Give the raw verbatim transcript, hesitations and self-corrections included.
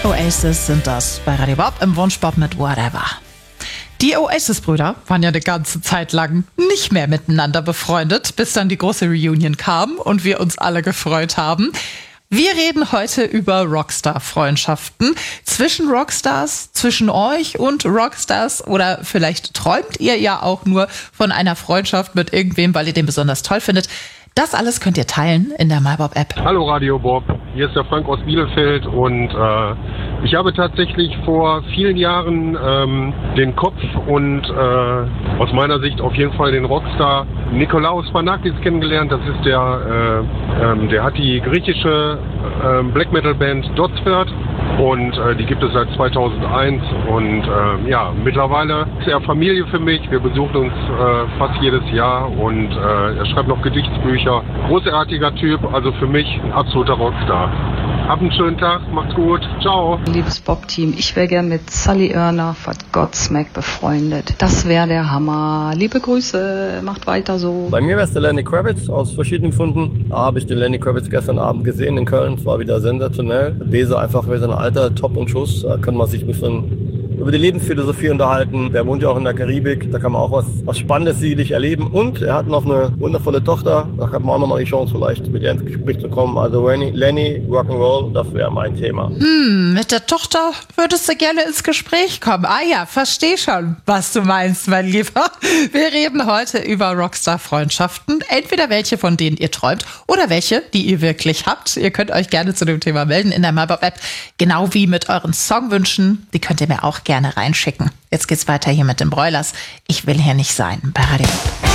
Oasis sind das bei Radio Bob im Wunschbob mit Whatever. Die Oasis-Brüder waren ja eine ganze Zeit lang nicht mehr miteinander befreundet, bis dann die große Reunion kam und wir uns alle gefreut haben. Wir reden heute über Rockstar-Freundschaften zwischen Rockstars, zwischen euch und Rockstars, oder vielleicht träumt ihr ja auch nur von einer Freundschaft mit irgendwem, weil ihr den besonders toll findet. Das alles könnt ihr teilen in der MyBob-App. Hallo Radio Bob, hier ist der Frank aus Bielefeld und äh, ich habe tatsächlich vor vielen Jahren ähm, den Kopf und äh, aus meiner Sicht auf jeden Fall den Rockstar Nikolaos Banakis kennengelernt. Das ist der, äh, ähm, der hat die griechische äh, Black Metal Band Dotsford und äh, die gibt es seit zweitausendeins und äh, ja, mittlerweile ist er Familie für mich. Wir besuchen uns äh, fast jedes Jahr und äh, er schreibt noch Gedichtsbücher. Großartiger Typ, also für mich ein absoluter Rockstar. Habt einen schönen Tag, macht's gut, ciao. Liebes Bob-Team, ich wäre gern mit Sully Erna von Godsmack befreundet. Das wäre der Hammer. Liebe Grüße, macht weiter so. Bei mir wäre es der Lenny Kravitz, aus verschiedenen Gründen. Da habe ich den Lenny Kravitz gestern Abend gesehen in Köln, es war wieder sensationell. Lese einfach für sein Alter, top und Schuss, da kann man sich ein bisschen über die Lebensphilosophie unterhalten. Der wohnt ja auch in der Karibik, da kann man auch was, was Spannendes sicherlich erleben. Und er hat noch eine wundervolle Tochter, da hat man auch nochmal die Chance, vielleicht mit ihr ins Gespräch zu kommen. Also Lenny, Lenny Rock'n'Roll, das wäre mein Thema. Hm, mit der Tochter würdest du gerne ins Gespräch kommen. Ah ja, versteh schon, was du meinst, mein Lieber. Wir reden heute über Rockstar-Freundschaften. Entweder welche, von denen ihr träumt, oder welche, die ihr wirklich habt. Ihr könnt euch gerne zu dem Thema melden in der MyBob-App. Genau wie mit euren Songwünschen. Die könnt ihr mir auch gerne reinschicken. Jetzt geht's weiter hier mit den Broilers. Ich will hier nicht sein bei Radio Bob.